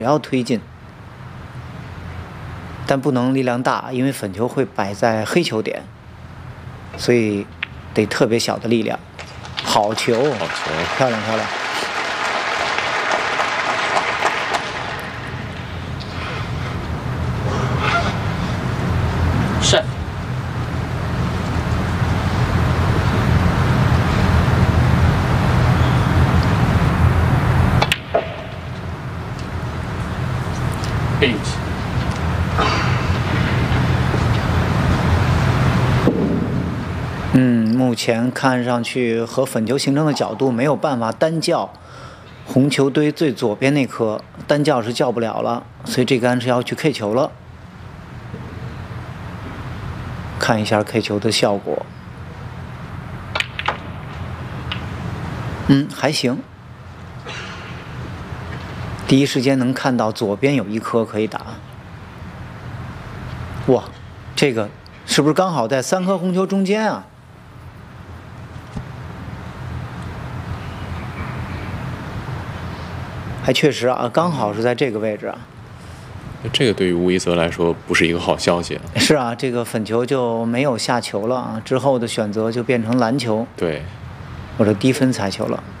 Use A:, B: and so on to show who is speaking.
A: 也要推进，但不能力量大，因为粉球会摆在黑球点，所以得特别小的力量。好球，
B: 好球，
A: 漂亮漂亮。
C: 是。8。
A: 目前看上去和粉球形成的角度没有办法单叫红球堆最左边那颗，单叫是叫不了了，所以这杆是要去 K 球了。看一下 K 球的效果，还行。第一时间能看到左边有一颗可以打。哇，这个是不是刚好在3颗红球中间啊？还确实啊，刚好是在这个位置啊。
B: 这个对于吴一泽来说不是一个好消息。
A: 是啊，这个粉球就没有下球了啊，之后的选择就变成篮球，
B: 对，
A: 或者低分彩球了。